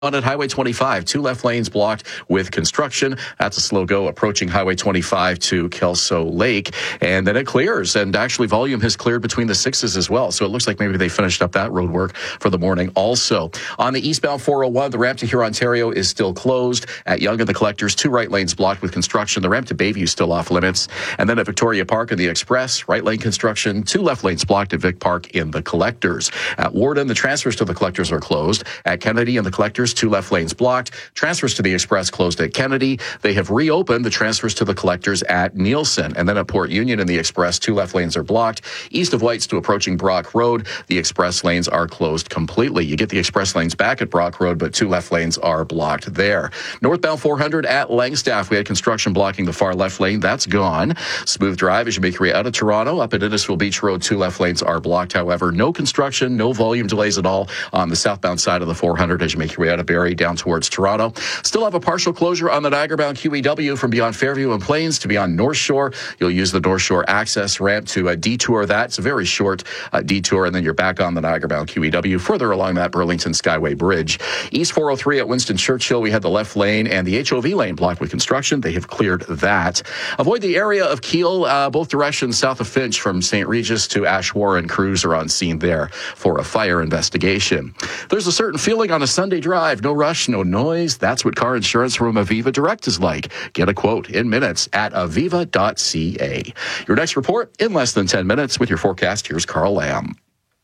On at Highway 25, 2 left lanes blocked with construction. That's a slow go approaching Highway 25 to Kelso Lake. And then it clears. And actually volume has cleared between the 6s as well. So it looks like maybe they finished up that road work for the morning also. On the eastbound 401, the ramp to Huron, Ontario is still closed. At Yonge and the Collectors, 2 right lanes blocked with construction. The ramp to Bayview is still off limits. And then at Victoria Park and the Express, right lane construction, 2 left lanes blocked at Vic Park in the Collectors. At Warden, the transfers to the Collectors are closed. At Kennedy and the Collectors, 2 left lanes blocked. Transfers to the Express closed at Kennedy. They have reopened the transfers to the Collectors at Nielsen. And then at Port Union and the Express, 2 left lanes are blocked. East of Whites to approaching Brock Road, the Express lanes are closed completely. You get the Express lanes back at Brock Road, but 2 left lanes are blocked there. Northbound 400 at Langstaff, we had construction blocking the far left lane. That's gone. Smooth drive as you make your way out of Toronto. Up at Innisfil Beach Road, 2 left lanes are blocked. However, no construction, no volume delays at all on the southbound side of the 400 as you make your way out of Barrie down towards Toronto. Still have a partial closure on the Niagara-bound QEW from beyond Fairview and Plains to beyond North Shore. You'll use the North Shore access ramp to detour that. It's a very short detour, and then you're back on the Niagara-bound QEW further along that Burlington Skyway Bridge. East 403 at Winston Churchill, we had the left lane and the HOV lane blocked with construction. They have cleared that. Avoid the area of Keele, both directions south of Finch from St. Regis to Ashwarren. Crews are on scene there for a fire investigation. There's a certain feeling on a Sunday drive. No rush, no noise. That's what car insurance from Aviva Direct is like. Get a quote in minutes at aviva.ca. Your next report in less than 10 minutes with your forecast. Here's Carl Lamb.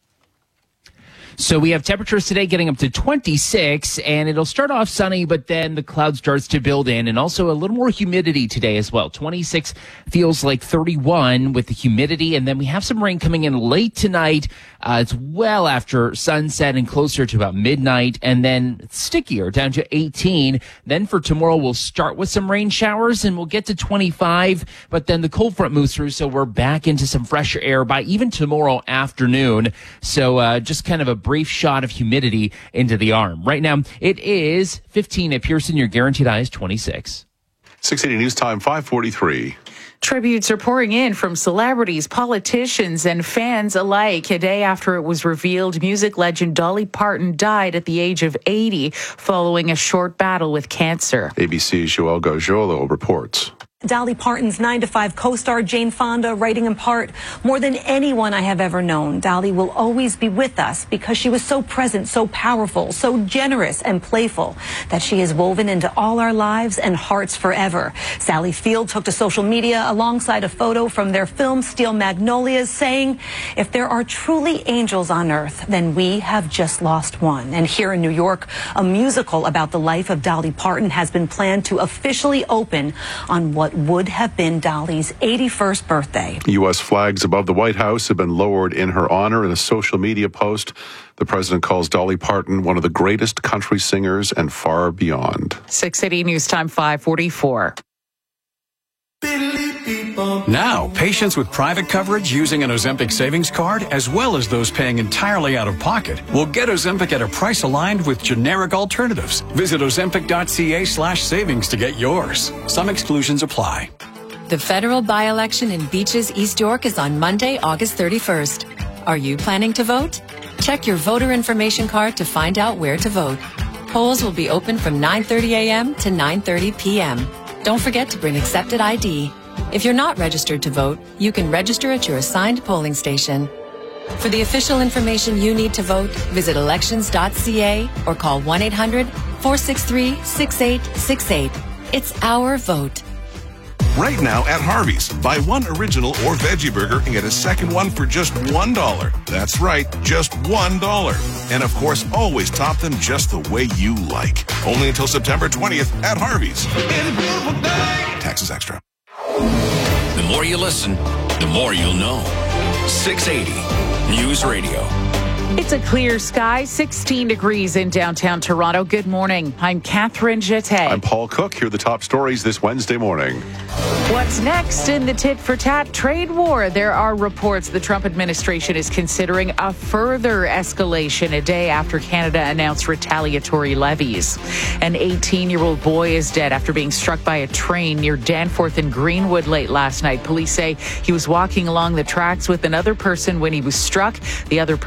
So we have temperatures today getting up to 26, and it'll start off sunny, but then the cloud starts to build in, and also a little more humidity today as well. 26 feels like 31 with the humidity, and then we have some rain coming in late tonight. It's well after sunset and closer to about midnight, and then it's stickier down to 18. Then for tomorrow, we'll start with some rain showers, and we'll get to 25, but then the cold front moves through, so we're back into some fresher air by even tomorrow afternoon. So just kind of a brief shot of humidity into the arm. Right now, it is 15 at Pearson. Your guaranteed high is 26. 680 News Time, 5:43. Tributes are pouring in from celebrities, politicians, and fans alike. A day after it was revealed, music legend Dolly Parton died at the age of 80 following a short battle with cancer. ABC's Joel Gargiulo reports. Dolly Parton's 9 to 5 co-star Jane Fonda writing in part, "More than anyone I have ever known, Dolly will always be with us because she was so present, so powerful, so generous and playful that she is woven into all our lives and hearts forever." Sally Field took to social media alongside a photo from their film Steel Magnolias saying, "If there are truly angels on earth, then we have just lost one." And here in New York, a musical about the life of Dolly Parton has been planned to officially open on what would have been Dolly's 81st birthday. U.S. flags above the White House have been lowered in her honor. In a social media post, the president calls Dolly Parton one of the greatest country singers and far beyond. 680 News Time, 5:44. Now, patients with private coverage using an Ozempic savings card, as well as those paying entirely out of pocket, will get Ozempic at a price aligned with generic alternatives. Visit ozempic.ca/savings to get yours. Some exclusions apply. The federal by-election in Beaches, East York is on Monday, August 31st. Are you planning to vote? Check your voter information card to find out where to vote. Polls will be open from 9:30 a.m. to 9:30 p.m. Don't forget to bring accepted ID. If you're not registered to vote, you can register at your assigned polling station. For the official information you need to vote, visit elections.ca or call 1-800-463-6868. It's our vote. Right now at Harvey's, buy one original or veggie burger and get a second one for just $1. That's right, just $1. And of course, always top them just the way you like. Only until September 20th at Harvey's. Taxes extra. The more you listen, the more you'll know. 680 News Radio. It's a clear sky, 16 degrees in downtown Toronto. Good morning. I'm Catherine Jeté. I'm Paul Cook. Here are the top stories this Wednesday morning. What's next in the tit-for-tat trade war? There are reports the Trump administration is considering a further escalation a day after Canada announced retaliatory levies. An 18-year-old boy is dead after being struck by a train near Danforth and Greenwood late last night. Police say he was walking along the tracks with another person when he was struck. The other person was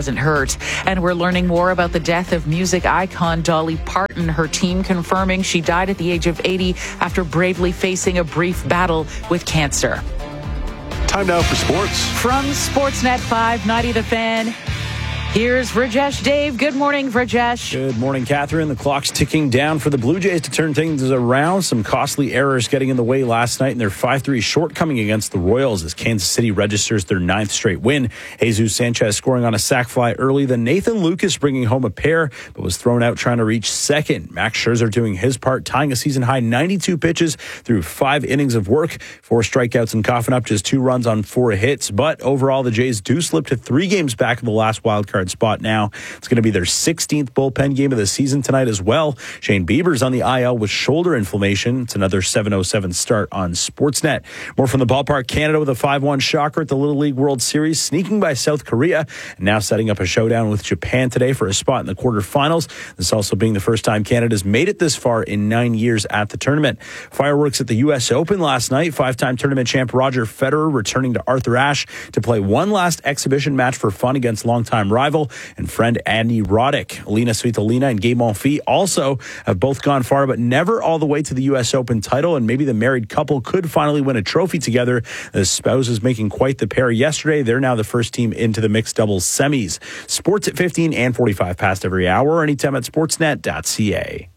wasn't hurt. And we're learning more about the death of music icon Dolly Parton. Her team confirming she died at the age of 80 after bravely facing a brief battle with cancer. Time now for sports. From Sportsnet 590 The Fan, here's Rajesh Dave. Good morning, Rajesh. Good morning, Catherine. The clock's ticking down for the Blue Jays to turn things around. Some costly errors getting in the way last night in their 5-3 shortcoming against the Royals as Kansas City registers their 9th straight win. Jesus Sanchez scoring on a sac fly early. Then Nathan Lucas bringing home a pair, but was thrown out trying to reach second. Max Scherzer doing his part, tying a season-high 92 pitches through 5 innings of work. 4 strikeouts and coughing up just 2 runs on 4 hits. But overall, the Jays do slip to 3 games back in the last wild card spot now. It's going to be their 16th bullpen game of the season tonight as well. Shane Bieber's on the IL with shoulder inflammation. It's another 7:07 start on Sportsnet. More from the ballpark. Canada with a 5-1 shocker at the Little League World Series, sneaking by South Korea and now setting up a showdown with Japan today for a spot in the quarterfinals. This also being the first time Canada's made it this far in 9 years at the tournament. Fireworks at the U.S. Open last night. 5-time tournament champ Roger Federer returning to Arthur Ashe to play one last exhibition match for fun against longtime rival and friend Andy Roddick. Alina Svitolina and Gabe Monfils also have both gone far, but never all the way to the U.S. Open title, and maybe the married couple could finally win a trophy together. The spouses making quite the pair yesterday. They're now the first team into the mixed doubles semis. Sports at 15 and 45 past every hour, or anytime at sportsnet.ca.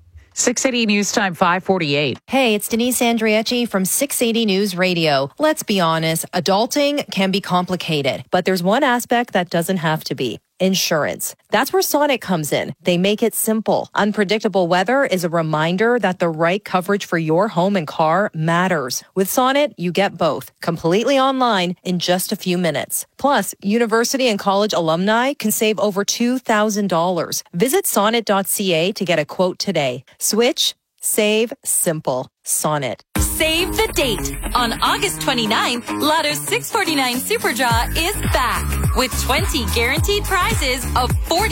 680 News Time, 5:48. Hey, it's Denise Andrieci from 680 News Radio. Let's be honest, adulting can be complicated, but there's one aspect that doesn't have to be. Insurance. That's where Sonnet comes in. They make it simple. Unpredictable weather is a reminder that the right coverage for your home and car matters. With Sonnet, you get both, completely online in just a few minutes. Plus, university and college alumni can save over $2,000. Visit sonnet.ca to get a quote today. Switch, save, simple. Sonnet. Save the date. On August 29th, Lotto's 649 Super Draw is back with 20 guaranteed prizes of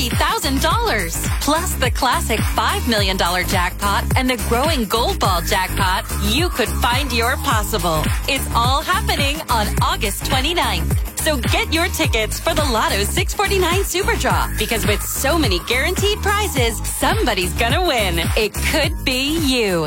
$40,000. Plus the classic $5 million jackpot and the growing Gold Ball jackpot. You could find your possible. It's all happening on August 29th. So get your tickets for the Lotto 649 Super Draw, because with so many guaranteed prizes, somebody's gonna win. It could be you.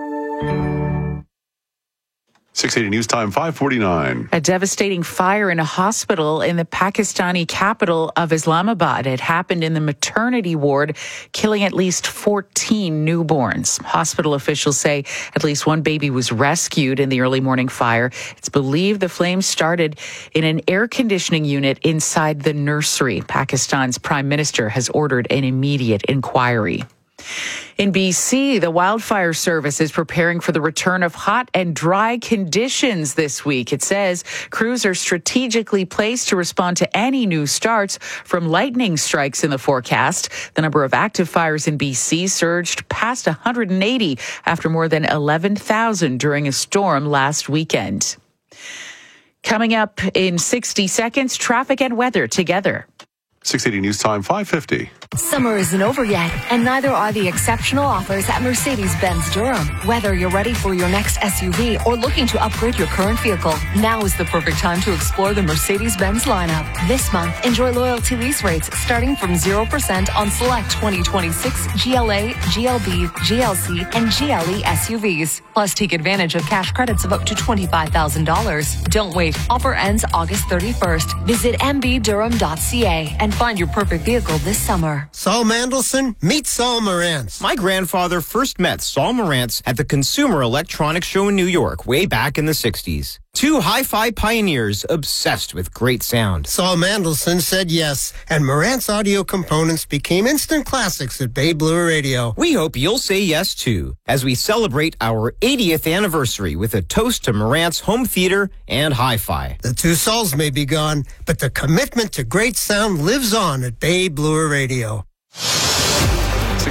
680 News Time, 5:49. A devastating fire in a hospital in the Pakistani capital of Islamabad. It happened in the maternity ward, killing at least 14 newborns. Hospital officials say at least one baby was rescued in the early morning fire. It's believed the flames started in an air conditioning unit inside the nursery. Pakistan's prime minister has ordered an immediate inquiry. In BC, the wildfire service is preparing for the return of hot and dry conditions this week. It says crews are strategically placed to respond to any new starts from lightning strikes in the forecast. The number of active fires in BC surged past 180 after more than 11,000 during a storm last weekend. Coming up in 60 seconds, traffic and weather together. 680 News Time, 5:50. Summer isn't over yet, and neither are the exceptional offers at Mercedes-Benz Durham. Whether you're ready for your next SUV or looking to upgrade your current vehicle, now is the perfect time to explore the Mercedes-Benz lineup. This month, enjoy loyalty lease rates starting from 0% on select 2026 GLA, GLB, GLC, and GLE SUVs. Plus, take advantage of cash credits of up to $25,000. Don't wait. Offer ends August 31st. Visit mbdurham.ca and find your perfect vehicle this summer. Saul Mandelson, meet Saul Marantz. My grandfather first met Saul Marantz at the Consumer Electronics Show in New York way back in the 60s. Two hi-fi pioneers obsessed with great sound. Saul Mandelson said yes, and Marantz audio components became instant classics at Bay Blue Radio. We hope you'll say yes, too, as we celebrate our 80th anniversary with a toast to Marantz home theater and hi-fi. The two Sauls may be gone, but the commitment to great sound lives on at Bay Blue Radio.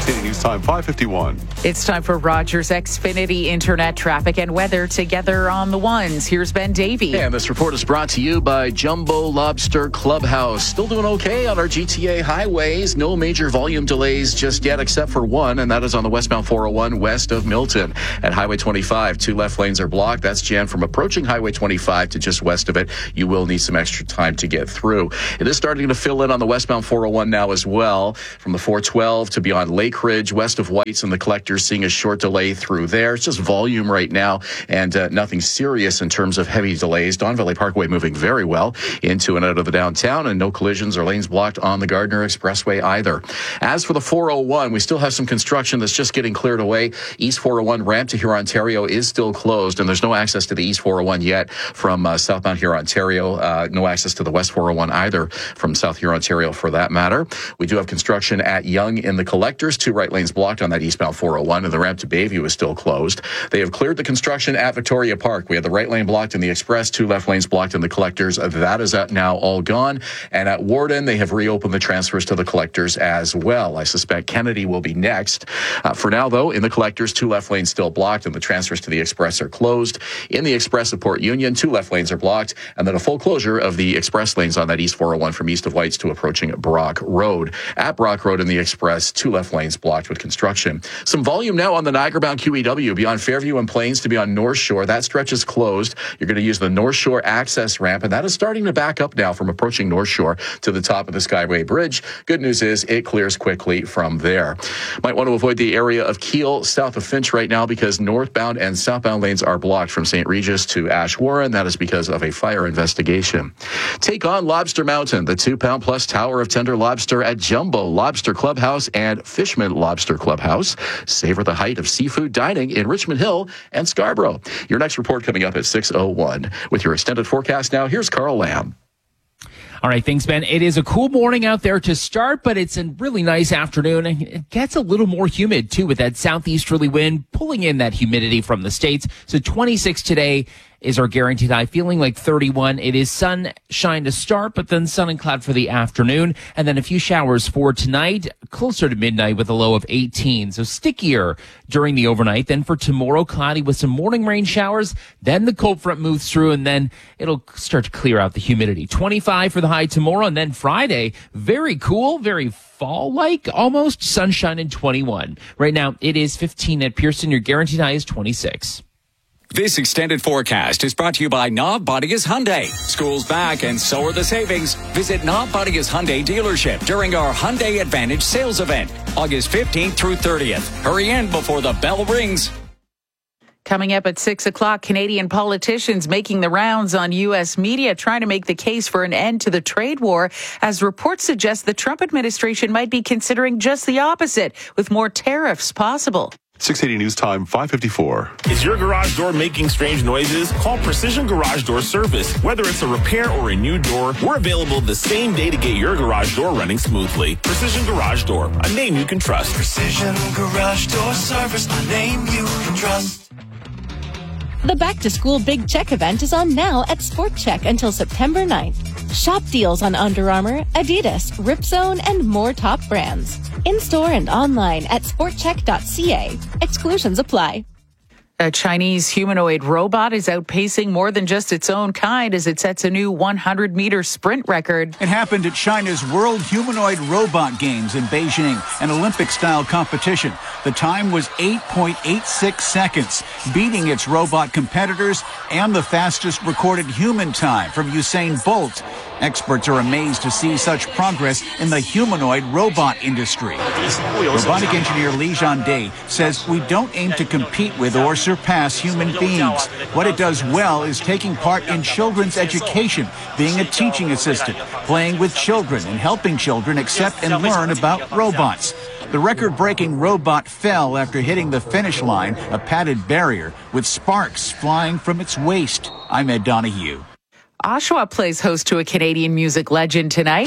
680 News Time, 5:51. It's time for Rogers Xfinity Internet traffic and weather together on the ones. Here's Ben Davey. And this report is brought to you by Jumbo Lobster Clubhouse. Still doing okay on our GTA highways. No major volume delays just yet, except for one, and that is on the westbound 401 west of Milton. At Highway 25, 2 left lanes are blocked. That's jammed from approaching Highway 25 to just west of it. You will need some extra time to get through. It is starting to fill in on the westbound 401 now as well, from the 412 to beyond Lake Ridge, west of Whites and the Collectors, seeing a short delay through there. It's just volume right now, and nothing serious in terms of heavy delays. Don Valley Parkway moving very well into and out of the downtown, and no collisions or lanes blocked on the Gardner Expressway either. As for the 401, we still have some construction that's just getting cleared away. East 401 ramp to Huron, Ontario is still closed, and there's no access to the East 401 yet from southbound Huron, Ontario. No access to the West 401 either from South Huron, Ontario for that matter. We do have construction at Yonge in the Collectors, 2 right lanes blocked on that eastbound 401, and the ramp to Bayview is still closed. They have cleared the construction at Victoria Park. We had the right lane blocked in the Express, 2 left lanes blocked in the Collectors. That is now all gone. And at Warden, they have reopened the transfers to the Collectors as well. I suspect Kennedy will be next. For now, though, in the Collectors, 2 left lanes still blocked, and the transfers to the Express are closed. In the Express at Port Union, 2 left lanes are blocked, and then a full closure of the Express lanes on that East 401 from east of Whites to approaching Brock Road. At Brock Road in the Express, 2 left lanes blocked with construction. Some volume now on the Niagara-bound QEW beyond Fairview and Plains to beyond North Shore. That stretch is closed. You're going to use the North Shore access ramp, and that is starting to back up now from approaching North Shore to the top of the Skyway Bridge. Good news is it clears quickly from there. Might want to avoid the area of Keele south of Finch right now because northbound and southbound lanes are blocked from St. Regis to Ash Warren. That is because of a fire investigation. Take on Lobster Mountain, the 2-pound-plus tower of tender lobster at Jumbo Lobster Clubhouse and Fishman Lobster Clubhouse. Savor the height of seafood dining in Richmond Hill and Scarborough. Your next report coming up at 6:01. With your extended forecast now, here's Carl Lamb. All right, thanks, Ben. It is a cool morning out there to start, but it's a really nice afternoon. It gets a little more humid, too, with that southeasterly wind pulling in that humidity from the States. So 26 today is our guaranteed high, feeling like 31. It is sunshine to start, but then sun and cloud for the afternoon, and then a few showers for tonight, closer to midnight with a low of 18. So stickier during the overnight. Then for tomorrow, cloudy with some morning rain showers. Then the cold front moves through, and then it'll start to clear out the humidity. 25 for the high tomorrow, and then Friday, very cool, very fall-like, almost sunshine and 21. Right now, it is 15 at Pearson. Your guaranteed high is 26. This extended forecast is brought to you by Knob Bodius Hyundai. School's back and so are the savings. Visit Knob Bodius Hyundai dealership during our Hyundai Advantage sales event, August 15th through 30th. Hurry in before the bell rings. Coming up at 6 o'clock, Canadian politicians making the rounds on U.S. media trying to make the case for an end to the trade war, as reports suggest the Trump administration might be considering just the opposite, with more tariffs possible. 680 News Time, 5:54. Is your garage door making strange noises? Call Precision Garage Door Service. Whether it's a repair or a new door, we're available the same day to get your garage door running smoothly. Precision Garage Door, a name you can trust. Precision Garage Door Service, a name you can trust. The Back to School Big Check event is on now at Sport Check until September 9th. Shop deals on Under Armour, Adidas, Ripzone, and more top brands. In-store and online at sportcheck.ca. Exclusions apply. A Chinese humanoid robot is outpacing more than just its own kind as it sets a new 100-meter sprint record. It happened at China's World Humanoid Robot Games in Beijing, an Olympic-style competition. The time was 8.86 seconds, beating its robot competitors and the fastest recorded human time from Usain Bolt. Experts are amazed to see such progress in the humanoid robot industry. Robotic engineer Li Zhande says we don't aim to compete with or surpass human beings. What it does well is taking part in children's education, being a teaching assistant, playing with children and helping children accept and learn about robots. The record-breaking robot fell after hitting the finish line, a padded barrier, with sparks flying from its waist. I'm Ed Donahue. Oshawa plays host to a Canadian music legend tonight.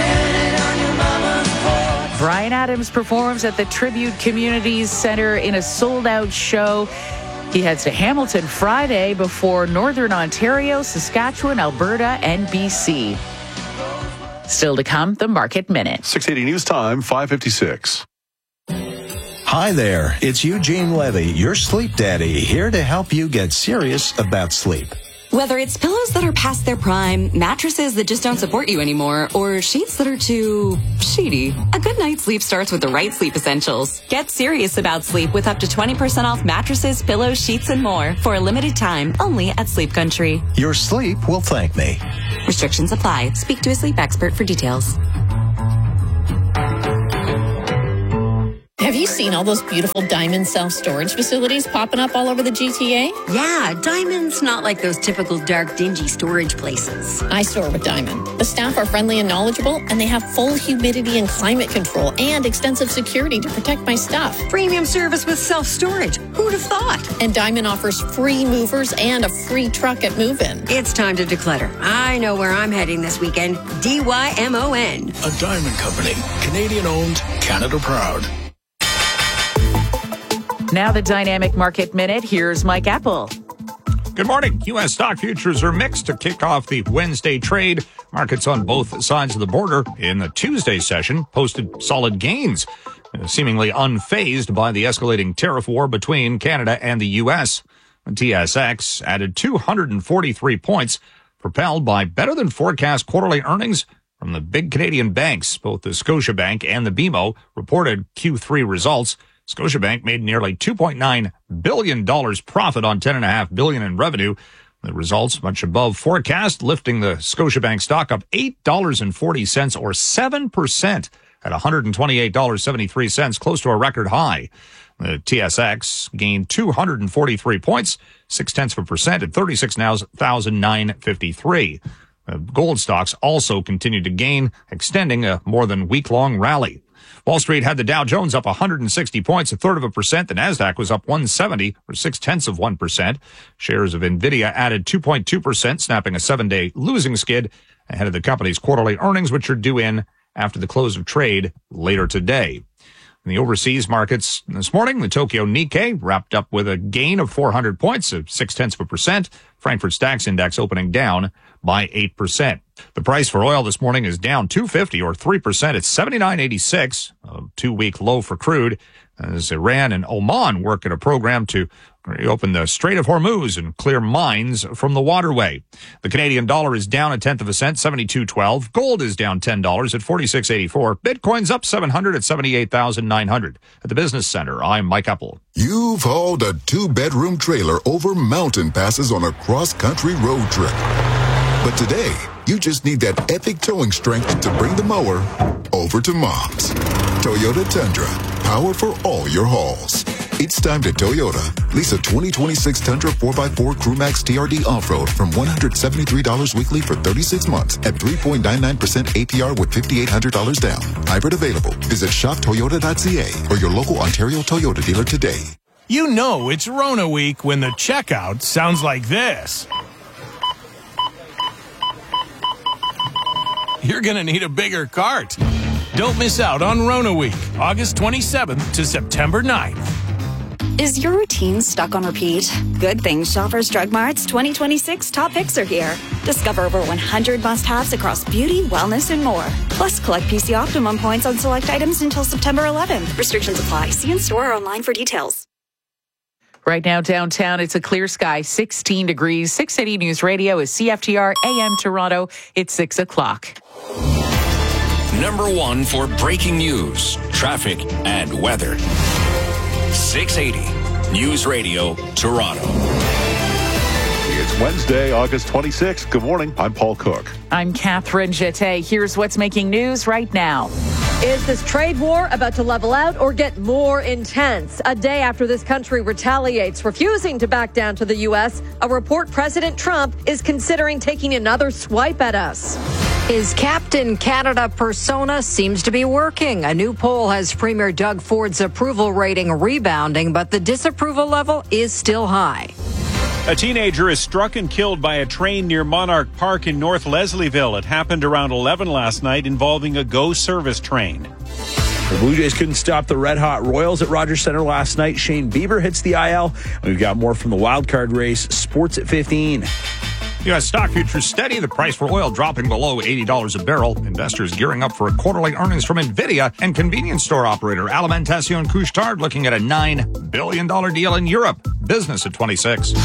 Bryan Adams performs at the Tribute Communities Centre in a sold-out show. He heads to Hamilton Friday before Northern Ontario, Saskatchewan, Alberta, and BC. Still to come, the Market Minute. 680 News Time, 5:56. Hi there, it's Eugene Levy, your sleep daddy, here to help you get serious about sleep. Whether it's pillows that are past their prime, mattresses that just don't support you anymore, or sheets that are too sheety, a good night's sleep starts with the right sleep essentials. Get serious about sleep with up to 20% off mattresses, pillows, sheets, and more for a limited time only at Sleep Country. Your sleep will thank me. Restrictions apply. Speak to a sleep expert for details. Have you seen all those beautiful Diamond self-storage facilities popping up all over the GTA? Yeah, Diamond's not like those typical dark, dingy storage places. I store with Diamond. The staff are friendly and knowledgeable, and they have full humidity and climate control and extensive security to protect my stuff. Premium service with self-storage. Who'd have thought? And Diamond offers free movers and a free truck at move-in. It's time to declutter. I know where I'm heading this weekend. DYMON. A Diamond Company. Canadian owned, Canada proud. Now the Dynamic Market Minute. Here's Mike Apple. Good morning. U.S. stock futures are mixed to kick off the Wednesday trade. Markets on both sides of the border in the Tuesday session posted solid gains, seemingly unfazed by the escalating tariff war between Canada and the U.S. The TSX added 243 points, propelled by better than forecast quarterly earnings from the big Canadian banks. Both the Scotiabank and the BMO reported Q3 results. Scotiabank made nearly $2.9 billion profit on $10.5 billion in revenue. The results much above forecast, lifting the Scotiabank stock up $8.40 or 7% at $128.73, close to a record high. The TSX gained 243 points, 0.6% at 36,953. Gold stocks also continued to gain, extending a more than week-long rally. Wall Street had the Dow Jones up 160 points, 1/3%. The Nasdaq was up 170 or 0.6%. Shares of NVIDIA added 2.2%, snapping a 7-day losing skid ahead of the company's quarterly earnings, which are due in after the close of trade later today. In the overseas markets this morning, the Tokyo Nikkei wrapped up with a gain of 400 points, 0.6%. Frankfurt DAX index opening down by 8%. The price for oil this morning is down $2.50 or 3%. It's $79.86, a 2-week low for crude, as Iran and Oman work at a program to reopen the Strait of Hormuz and clear mines from the waterway. The Canadian dollar is down 0.1 cent, 72.12. Gold is down $10 at 46.84. Bitcoin's up 700 at 78,900. At the Business Center, I'm Mike Apple. You've hauled a 2-bedroom trailer over mountain passes on a cross-country road trip. But today, you just need that epic towing strength to bring the mower over to Mom's. Toyota Tundra, power for all your hauls. It's time to Toyota. Lease a 2026 Tundra 4x4 Crewmax TRD Off-Road from $173 weekly for 36 months at 3.99% APR with $5,800 down. Hybrid available. Visit shoptoyota.ca or your local Ontario Toyota dealer today. You know it's Rona week when the checkout sounds like this. You're going to need a bigger cart. Don't miss out on Rona Week, August 27th to September 9th. Is your routine stuck on repeat? Good thing Shoppers Drug Mart's 2026 top picks are here. Discover over 100 must-haves across beauty, wellness, and more. Plus, collect PC Optimum points on select items until September 11th. Restrictions apply. See in-store or online for details. Right now downtown, it's a clear sky, 16 degrees. 680 News Radio is CFTR AM Toronto. It's 6 o'clock. Number 1 for breaking news, traffic, and weather. 680 News Radio Toronto. It's Wednesday, August 26th. Good morning. I'm Paul Cook. I'm Catherine Jeté. Here's what's making news right now. Is this trade war about to level out or get more intense? A day after this country retaliates, refusing to back down to the U.S., a report President Trump is considering taking another swipe at us. His Captain Canada persona seems to be working. A new poll has Premier Doug Ford's approval rating rebounding, but the disapproval level is still high. A teenager is struck and killed by a train near Monarch Park in North Leslieville. It happened around 11 last night involving a GO service train. The Blue Jays couldn't stop the red-hot Royals at Rogers Centre last night. Shane Bieber hits the IL. We've got more from the wild card race. Sports at 15. U.S. stock futures steady. The price for oil dropping below $80 a barrel. Investors gearing up for quarterly earnings from NVIDIA, and convenience store operator Alimentation Couche-Tard looking at a $9 billion deal in Europe. Business at 26.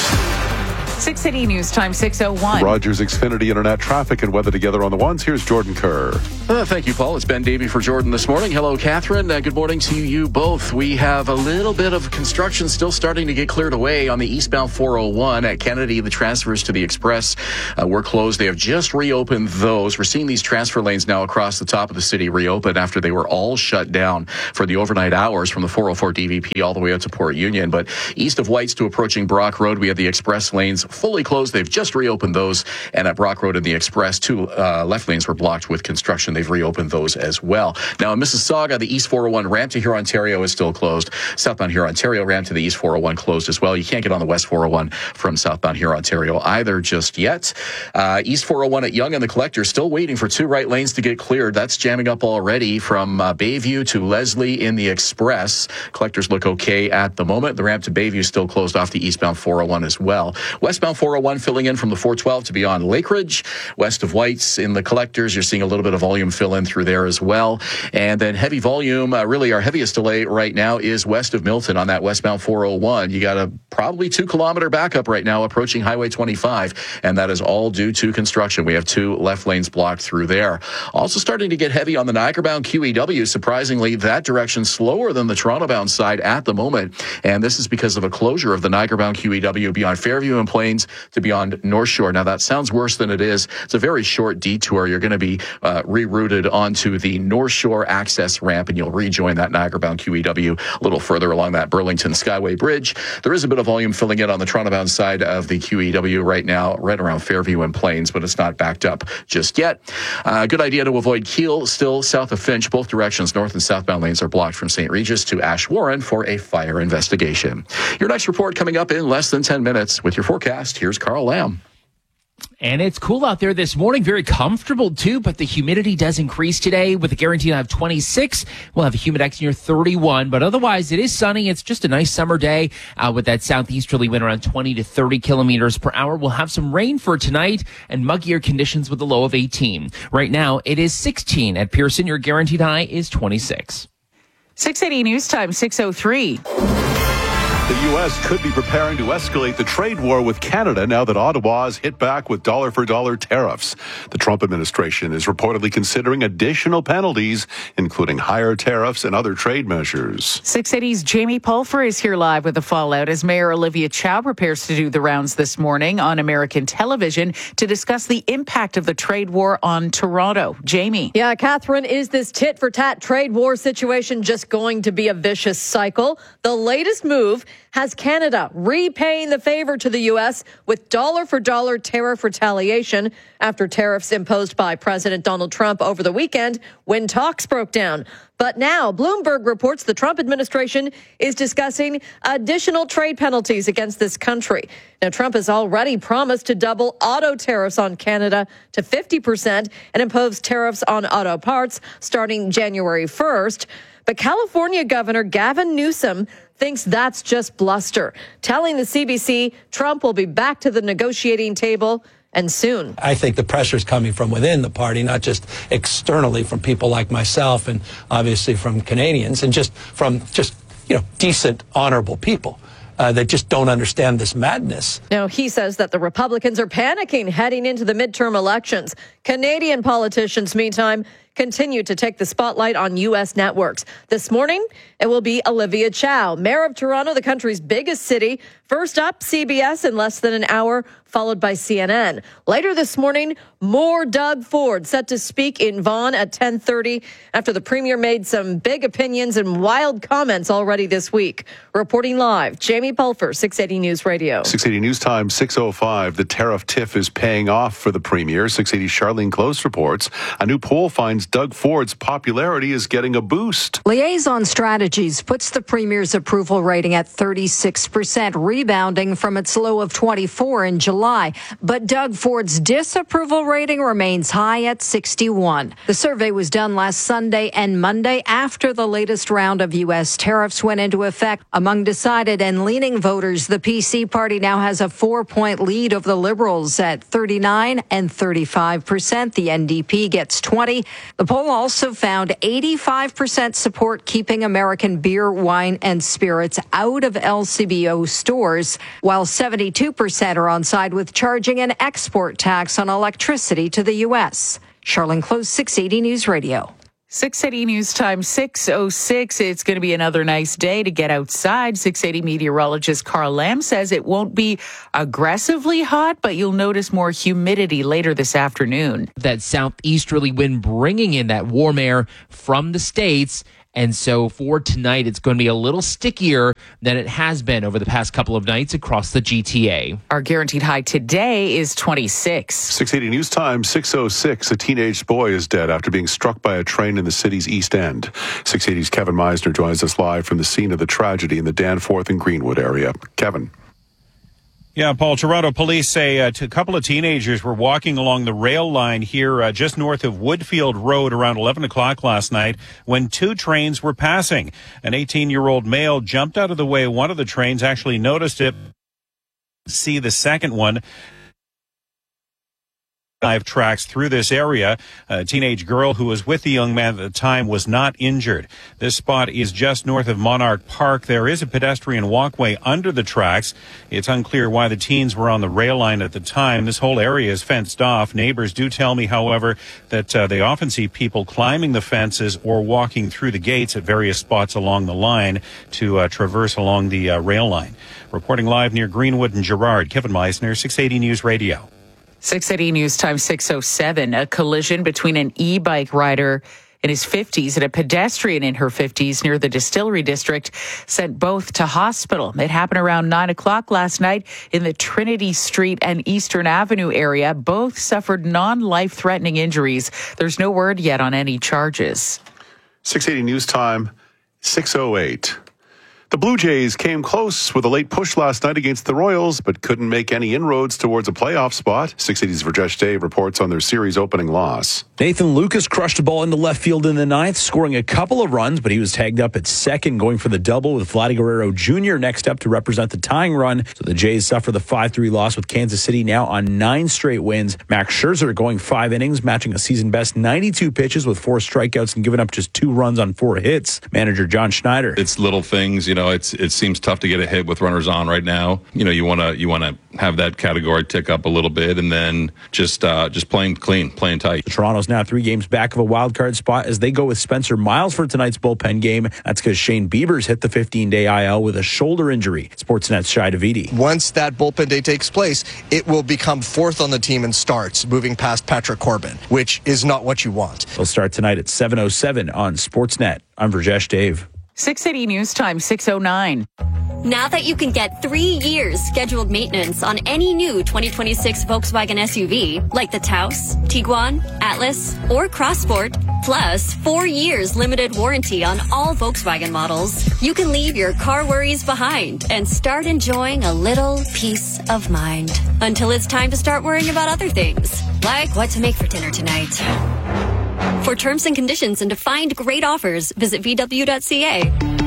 680 News Time, 6:01. Rogers Xfinity Internet traffic and weather together on the ones. Here's Jordan Kerr. Thank you, Paul. It's Ben Davey for Jordan this morning. Hello, Catherine. Good morning to you both. We have a little bit of construction still starting to get cleared away on the eastbound 401 at Kennedy. The transfers to the Express were closed. They have just reopened those. We're seeing these transfer lanes now across the top of the city reopen after they were all shut down for the overnight hours from the 404 DVP all the way out to Port Union. But east of Whites to approaching Brock Road, we have the Express lanes fully closed. They've just reopened those. And at Brock Road and the Express, two left lanes were blocked with construction. They've reopened those as well. Now in Mississauga, the East 401 ramp to Huron, Ontario is still closed. Southbound Huron, Ontario ramp to the East 401 closed as well. You can't get on the West 401 from southbound Huron, Ontario either just yet. East 401 at Yonge and the Collector still waiting for two right lanes to get cleared. That's jamming up already from Bayview to Leslie in the Express. Collectors look okay at the moment. The ramp to Bayview still closed off the eastbound 401 as well. Westbound 401 filling in from the 412 to beyond Lakeridge. West of Whites in the Collectors, you're seeing a little bit of volume fill in through there as well. And then heavy volume, really our heaviest delay right now is west of Milton on that westbound 401. You got a probably 2 kilometer backup right now approaching Highway 25, and that is all due to construction. We have two left lanes blocked through there. Also starting to get heavy on the Niagara-bound QEW. Surprisingly, that direction slower than the Toronto-bound side at the moment, and this is because of a closure of the Niagara-bound QEW beyond Fairview and Plains to beyond North Shore. Now, that sounds worse than it is. It's a very short detour. You're going to be rerouted onto the North Shore access ramp, and you'll rejoin that Niagara-bound QEW a little further along that Burlington Skyway Bridge. There is a bit of volume filling in on the Toronto-bound side of the QEW right now, right around Fairview and Plains, but it's not backed up just yet. Good idea to avoid Keele, still south of Finch. Both directions, north and southbound lanes are blocked from St. Regis to Ash Warren for a fire investigation. Your next report coming up in less than 10 minutes. With your forecast, here's Carl Lamb. And it's cool out there this morning, very comfortable too, but the humidity does increase today with a guarantee to have 26. We'll have a humidex near 31, but otherwise it is sunny. It's just a nice summer day with that southeasterly wind around 20 to 30 kilometers per hour. We'll have some rain for tonight and muggier conditions with a low of 18. Right now it is 16 at Pearson. Your guaranteed high is 26. 680 News Time, 6:03. The U.S. could be preparing to escalate the trade war with Canada now that Ottawa has hit back with dollar-for-dollar tariffs. The Trump administration is reportedly considering additional penalties, including higher tariffs and other trade measures. 680's Jamie Pulfer is here live with the fallout as Mayor Olivia Chow prepares to do the rounds this morning on American television to discuss the impact of the trade war on Toronto. Jamie. Yeah, Catherine, is this tit-for-tat trade war situation just going to be a vicious cycle? The latest move has Canada repaying the favor to the U.S. with dollar-for-dollar tariff retaliation after tariffs imposed by President Donald Trump over the weekend when talks broke down. But now Bloomberg reports the Trump administration is discussing additional trade penalties against this country. Now, Trump has already promised to double auto tariffs on Canada to 50% and impose tariffs on auto parts starting January 1st. But California Governor Gavin Newsom thinks that's just bluster, telling the CBC Trump will be back to the negotiating table and soon. I think the pressure is coming from within the party, not just externally from people like myself and obviously from Canadians and just from decent, honorable people. That just don't understand this madness. Now, he says that the Republicans are panicking heading into the midterm elections. Canadian politicians, meantime, continue to take the spotlight on U.S. networks. This morning, it will be Olivia Chow, mayor of Toronto, the country's biggest city. First up, CBS in less than an hour, followed by CNN. Later this morning, more Doug Ford set to speak in Vaughan at 10:30 after the premier made some big opinions and wild comments already this week. Reporting live, Jamie Pulfer, 680 News Radio. 680 News Time, 6:05. The tariff tiff is paying off for the premier. 680 Charlene Close reports a new poll finds means Doug Ford's popularity is getting a boost. Liaison Strategies puts the premier's approval rating at 36%, rebounding from its low of 24 in July. But Doug Ford's disapproval rating remains high at 61. The survey was done last Sunday and Monday after the latest round of U.S. tariffs went into effect. Among decided and leaning voters, the PC party now has a 4-point lead over the Liberals at 39 and 35%. The NDP gets 20. The poll also found 85% support keeping American beer, wine, and spirits out of LCBO stores, while 72% are on side with charging an export tax on electricity to the U.S. Charlene Close, 680 News Radio. 680 News Time, 6:06. It's going to be another nice day to get outside. 680 meteorologist Carl Lamb says it won't be aggressively hot, but you'll notice more humidity later this afternoon. That southeasterly wind bringing in that warm air from the States. And so for tonight, it's going to be a little stickier than it has been over the past couple of nights across the GTA. Our guaranteed high today is 26. 680 News Time, 6:06. A teenage boy is dead after being struck by a train in the city's East End. 680's Kevin Meisner joins us live from the scene of the tragedy in the Danforth and Greenwood area. Kevin. Yeah, Paul, Toronto police say a couple of teenagers were walking along the rail line here just north of Woodfield Road around 11 o'clock last night when two trains were passing. An 18-year-old male jumped out of the way. One of the trains actually noticed it. See the second one. 5 tracks through this area. A teenage girl who was with the young man at the time was not injured. This spot is just north of Monarch Park. There is a pedestrian walkway under the tracks. It's unclear why the teens were on the rail line at the time. This whole area is fenced off. Neighbors do tell me, however, that they often see people climbing the fences or walking through the gates at various spots along the line to traverse along the rail line. Reporting live near Greenwood and Gerrard, Kevin Meisner, 680 News Radio. 680 News Time, 6:07. A collision between an e-bike rider in his 50s and a pedestrian in her 50s near the Distillery District sent both to hospital. It happened around 9 o'clock last night in the Trinity Street and Eastern Avenue area. Both suffered non-life-threatening injuries. There's no word yet on any charges. 680 News Time, 6:08. The Blue Jays came close with a late push last night against the Royals, but couldn't make any inroads towards a playoff spot. 680's Rajesh Dave reports on their series opening loss. Nathan Lucas crushed a ball into left field in the ninth, scoring a couple of runs, but he was tagged up at second, going for the double with Vladdy Guerrero Jr. next up to represent the tying run. So the Jays suffer the 5-3 loss with Kansas City now on 9 straight wins. Max Scherzer going 5 innings, matching a season best 92 pitches with 4 strikeouts and giving up just 2 runs on 4 hits. Manager John Schneider. It's little things, it seems tough to get a hit with runners on right now. You want to have that category tick up a little bit, and then just playing clean, playing tight. Toronto's now 3 games back of a wild card spot as they go with Spencer Miles for tonight's bullpen game. That's because Shane Bieber's hit the 15-day IL with a shoulder injury. Sportsnet's Shai Davidi. Once that bullpen day takes place, it will become 4th on the team in starts, moving past Patrick Corbin, which is not what you want. They'll start tonight at 7:07 on Sportsnet. I'm Rajesh Dave. 680 News Time, 6:09. Now that you can get 3 years scheduled maintenance on any new 2026 Volkswagen SUV, like the Taos, Tiguan, Atlas, or Crossport, plus 4 years limited warranty on all Volkswagen models, you can leave your car worries behind and start enjoying a little peace of mind. Until it's time to start worrying about other things, like what to make for dinner tonight. For terms and conditions and to find great offers, visit VW.ca.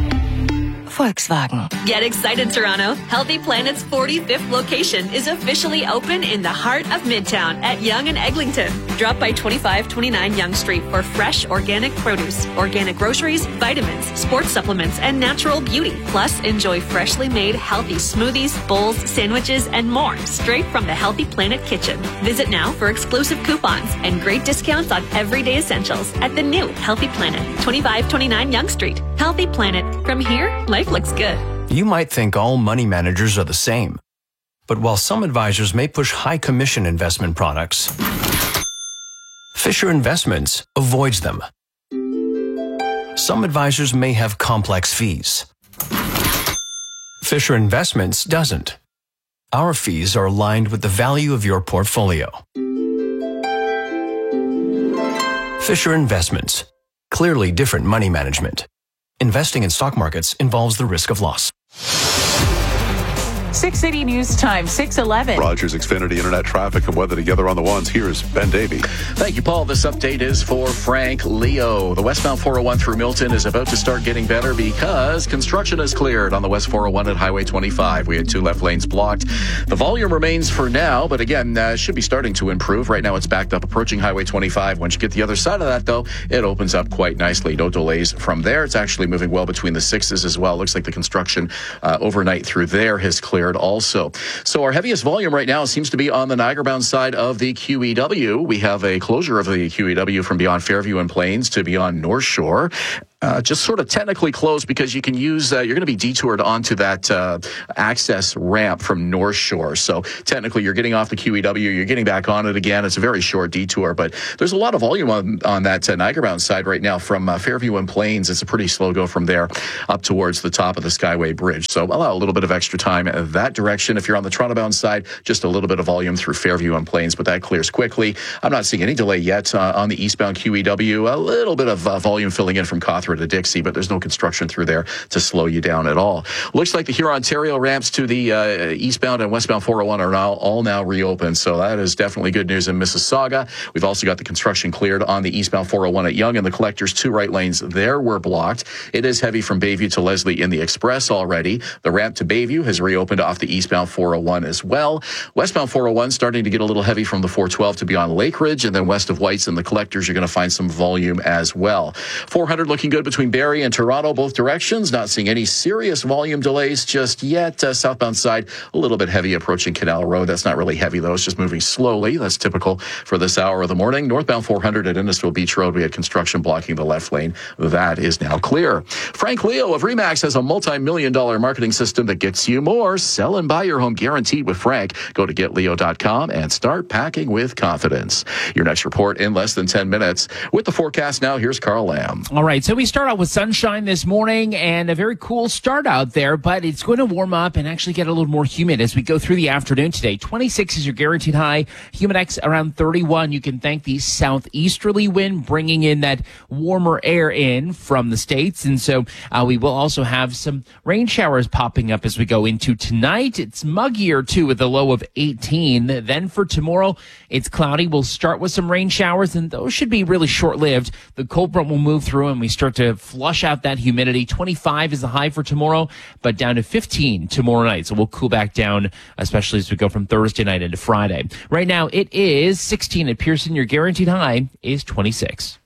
Volkswagen. Get excited, Toronto. Healthy Planet's 45th location is officially open in the heart of Midtown at Yonge and Eglinton. Drop by 2529 Yonge Street for fresh organic produce, organic groceries, vitamins, sports supplements, and natural beauty. Plus, enjoy freshly made healthy smoothies, bowls, sandwiches, and more straight from the Healthy Planet kitchen. Visit now for exclusive coupons and great discounts on everyday essentials at the new Healthy Planet, 2529 Yonge Street. Healthy Planet. From here, life looks good. You might think all money managers are the same. But while some advisors may push high commission investment products, Fisher Investments avoids them. Some advisors may have complex fees. Fisher Investments doesn't. Our fees are aligned with the value of your portfolio. Fisher Investments. Clearly different money management. Investing in stock markets involves the risk of loss. 680 News Time, 6:11. Rogers Xfinity Internet traffic and weather together on the ones. Here's Ben Davey. Thank you, Paul. This update is for Frank Leo. The westbound 401 through Milton is about to start getting better because construction is cleared on the West 401 at Highway 25. We had 2 left lanes blocked. The volume remains for now, but again, should be starting to improve. Right now, it's backed up approaching Highway 25. Once you get the other side of that, though, it opens up quite nicely. No delays from there. It's actually moving well between the 6s as well. Looks like the construction overnight through there has cleared also. So our heaviest volume right now seems to be on the Niagara-bound side of the QEW. We have a closure of the QEW from beyond Fairview and Plains to beyond North Shore. Just sort of technically closed because you can use, you're going to be detoured onto that access ramp from North Shore. So technically you're getting off the QEW, you're getting back on it again. It's a very short detour, but there's a lot of volume on that Niagara-bound side right now from Fairview and Plains. It's a pretty slow go from there up towards the top of the Skyway Bridge. So allow a little bit of extra time in that direction. If you're on the Toronto-bound side, just a little bit of volume through Fairview and Plains, but that clears quickly. I'm not seeing any delay yet on the eastbound QEW. A little bit of volume filling in from Cawthra to Dixie, but there's no construction through there to slow you down at all. Looks like the Huron-Ontario ramps to the eastbound and westbound 401 are all now reopened, so that is definitely good news in Mississauga. We've also got the construction cleared on the eastbound 401 at Yonge, and the Collectors 2 right lanes there were blocked. It is heavy from Bayview to Leslie in the Express already. The ramp to Bayview has reopened off the eastbound 401 as well. Westbound 401 starting to get a little heavy from the 412 to beyond Lake Ridge, and then west of Whites and the Collectors, you're going to find some volume as well. 400 looking good between Barrie and Toronto, both directions. Not seeing any serious volume delays just yet. Southbound side, a little bit heavy approaching Canal Road. That's not really heavy, though. It's just moving slowly. That's typical for this hour of the morning. Northbound 400 at Innisfil Beach Road, we had construction blocking the left lane. That is now clear. Frank Leo of RE/MAX has a multi-million-dollar marketing system that gets you more. Sell and buy your home guaranteed with Frank. Go to getleo.com and start packing with confidence. Your next report in less than 10 minutes. With the forecast now, here's Carl Lamb. All right, so we start out with sunshine this morning and a very cool start out there, but it's going to warm up and actually get a little more humid as we go through the afternoon today. 26 is your guaranteed high. Humidex around 31. You can thank the southeasterly wind bringing in that warmer air in from the States. And so we will also have some rain showers popping up as we go into tonight. It's muggier too with a low of 18. Then for tomorrow, it's cloudy. We'll start with some rain showers and those should be really short-lived. The cold front will move through and we start to flush out that humidity. 25 is the high for tomorrow, but down to 15 tomorrow night. So we'll cool back down, especially as we go from Thursday night into Friday. Right now, it is 16 at Pearson. Your guaranteed high is 26.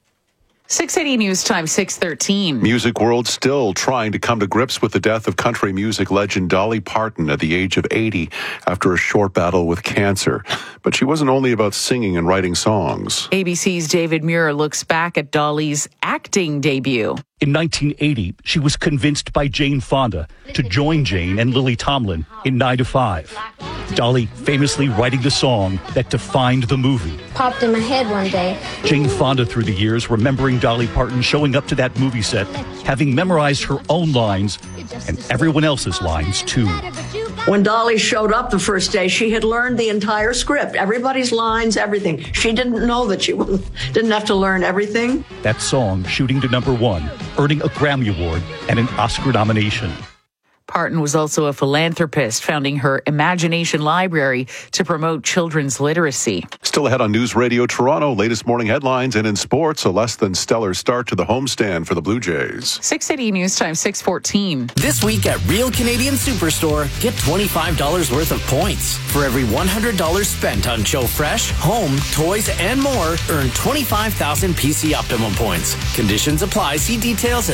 680 News Time, 6:13. Music world still trying to come to grips with the death of country music legend Dolly Parton at the age of 80 after a short battle with cancer. But she wasn't only about singing and writing songs. ABC's David Muir looks back at Dolly's acting debut. In 1980, she was convinced by Jane Fonda to join Jane and Lily Tomlin in 9 to 5. Dolly famously writing the song that defined the movie. Popped in my head one day. Jane Fonda through the years remembering Dolly Parton showing up to that movie set, having memorized her own lines and everyone else's lines too. When Dolly showed up the first day, she had learned the entire script, everybody's lines, everything. She didn't know that she didn't have to learn everything. That song shooting to #1, earning a Grammy Award and an Oscar nomination. Parton was also a philanthropist, founding her Imagination Library to promote children's literacy. Still ahead on News Radio Toronto, latest morning headlines, and in sports, a less than stellar start to the homestand for the Blue Jays. 680 News Time, 6:14. This week at Real Canadian Superstore, get $25 worth of points. For every $100 spent on Joe Fresh, home, toys, and more, earn 25,000 PC Optimum points. Conditions apply. See details at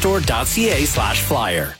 superstore.ca/flyer.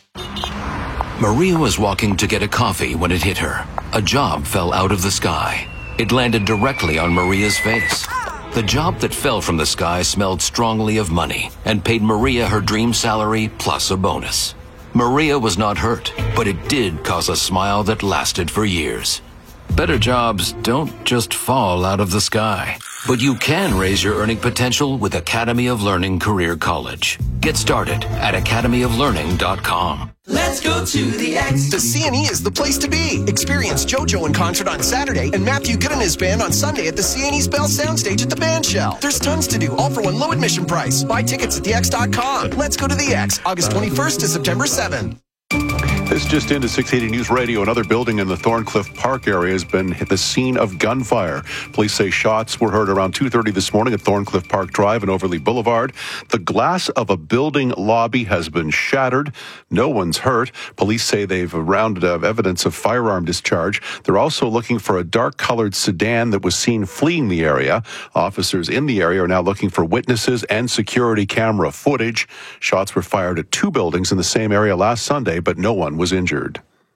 Maria was walking to get a coffee when it hit her. A job fell out of the sky. It landed directly on Maria's face. The job that fell from the sky smelled strongly of money and paid Maria her dream salary plus a bonus. Maria was not hurt, but it did cause a smile that lasted for years. Better jobs don't just fall out of the sky, but you can raise your earning potential with Academy of Learning Career College. Get started at academyoflearning.com. Let's go to the X. The CNE is the place to be. Experience JoJo in concert on Saturday and Matthew Good and his band on Sunday at the CNE's Bell Soundstage at the Band Shell. There's tons to do, all for one low admission price. Buy tickets at thex.com. Let's go to the X, August 21st to September 7th. This just into 680 News Radio. Another building in the Thorncliffe Park area has been the scene of gunfire. Police say shots were heard around 2:30 this morning at Thorncliffe Park Drive and Overley Boulevard. The glass of a building lobby has been shattered. No one's hurt. Police say they've rounded up evidence of firearm discharge. They're also looking for a dark-colored sedan that was seen fleeing the area. Officers in the area are now looking for witnesses and security camera footage. Shots were fired at two buildings in the same area last Sunday, but no one was injured.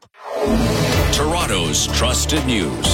Toronto's trusted news.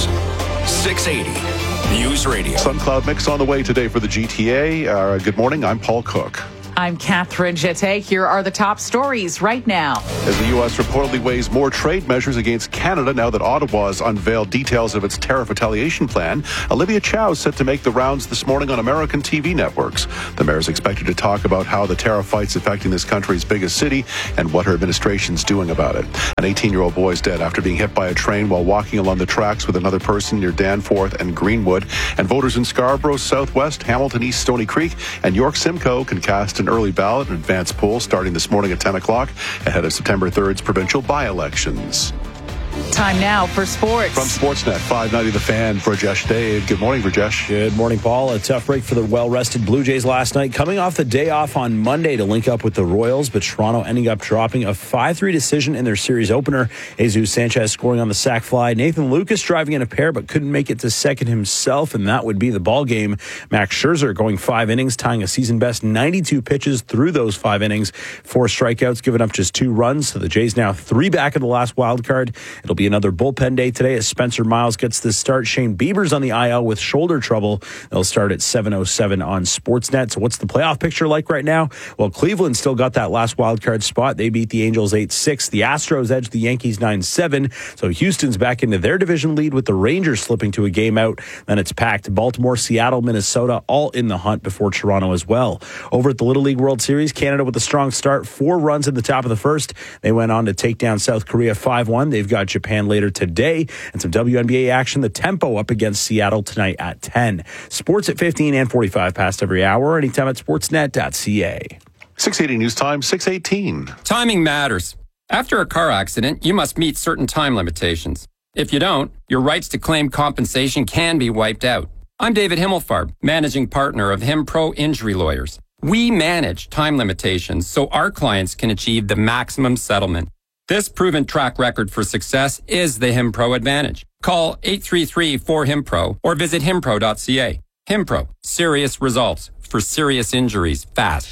680 News Radio. Sun cloud mix on the way today for the GTA. Good morning. I'm Paul Cook. I'm Catherine Jette. Here are the top stories right now. As the U.S. reportedly weighs more trade measures against Canada now that Ottawa has unveiled details of its tariff retaliation plan, Olivia Chow is set to make the rounds this morning on American TV networks. The mayor is expected to talk about how the tariff fight's affecting this country's biggest city and what her administration's doing about it. An 18-year-old boy is dead after being hit by a train while walking along the tracks with another person near Danforth and Greenwood. And voters in Scarborough, Southwest, Hamilton East, Stony Creek, and York Simcoe can cast an early ballot and advance poll starting this morning at 10 o'clock ahead of September 3rd's provincial by-elections. Time now for sports. From Sportsnet 590 The Fan, Brajesh Dave. Good morning, Brajesh. Good morning, Paul. A tough break for the well-rested Blue Jays last night, coming off the day off on Monday to link up with the Royals, but Toronto ending up dropping a 5-3 decision in their series opener. Jesus Sanchez scoring on the sac fly. Nathan Lucas driving in a pair, but couldn't make it to second himself, and that would be the ball game. Max Scherzer going 5 innings, tying a season-best 92 pitches through those 5 innings. 4 strikeouts, giving up just 2 runs. So the Jays now 3 back in the last wild card. It'll be another bullpen day today as Spencer Miles gets the start. Shane Bieber's on the IL with shoulder trouble. They'll start at 7:07 on Sportsnet. So what's the playoff picture like right now? Well, Cleveland still got that last wild card spot. They beat the Angels 8-6. The Astros edged the Yankees 9-7. So Houston's back into their division lead with the Rangers slipping to a game out. Then it's packed. Baltimore, Seattle, Minnesota, all in the hunt before Toronto as well. Over at the Little League World Series, Canada with a strong start. 4 runs in the top of the first. They went on to take down South Korea 5-1. They've got Japan later today, and some WNBA action. The Tempo up against Seattle tonight at 10. Sports at 15 and 45 past every hour. Anytime at sportsnet.ca. 680 News Time, 6:18. Timing matters. After a car accident, you must meet certain time limitations. If you don't, your rights to claim compensation can be wiped out. I'm David Himmelfarb, managing partner of HimPro Injury Lawyers. We manage time limitations so our clients can achieve the maximum settlement. This proven track record for success is the HimPro advantage. Call 833-4HIMPRO or visit himpro.ca. HimPro, serious results for serious injuries fast.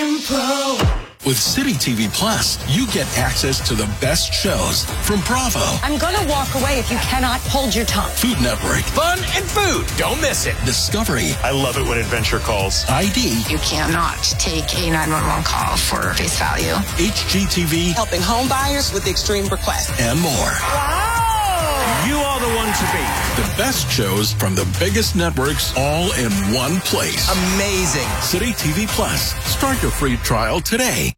HimPro. With City TV Plus, you get access to the best shows from Bravo, I'm gonna walk away if you cannot hold your tongue. Food Network, Fun and food. Don't miss it. Discovery, I love it when Adventure calls. ID, You cannot take a 911 call for face value. HGTV, Helping home buyers with extreme requests. and more. You are the one to beat. The best shows from the biggest networks all in one place. Amazing. City TV Plus. Start your free trial today.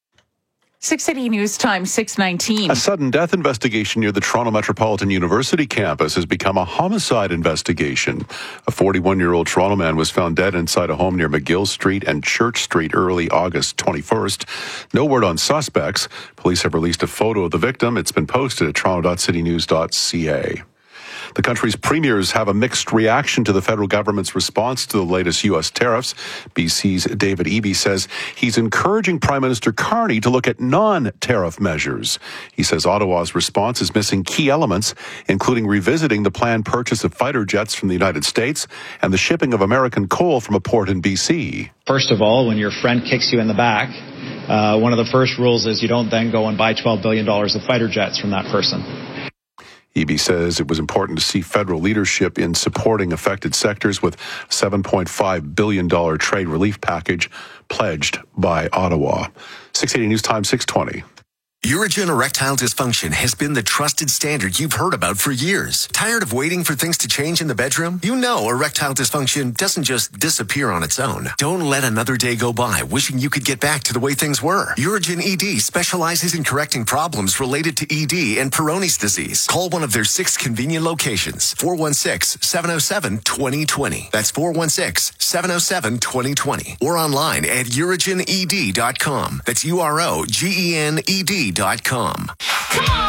680 News Time, 6:19. A sudden death investigation near the Toronto Metropolitan University campus has become a homicide investigation. A 41-year-old Toronto man was found dead inside a home near McGill Street and Church Street early August 21st. No word on suspects. Police have released a photo of the victim. It's been posted at toronto.citynews.ca. The country's premiers have a mixed reaction to the federal government's response to the latest U.S. tariffs. BC's David Eby says he's encouraging Prime Minister Carney to look at non-tariff measures. He says Ottawa's response is missing key elements, including revisiting the planned purchase of fighter jets from the United States and the shipping of American coal from a port in BC. First of all, when your friend kicks you in the back, one of the first rules is you don't then go and buy $12 billion of fighter jets from that person. Eby says it was important to see federal leadership in supporting affected sectors with a $7.5 billion trade relief package pledged by Ottawa. 680 News Time, 620. Urigen erectile dysfunction has been the trusted standard you've heard about for years. Tired of waiting for things to change in the bedroom? You know erectile dysfunction doesn't just disappear on its own. Don't let another day go by wishing you could get back to the way things were. Urigen ED specializes in correcting problems related to ED and Peyronie's disease. Call one of their 6 convenient locations. 416-707-2020. That's 416-707-2020. Or online at urigened.com. That's UROGENED.com. Come on!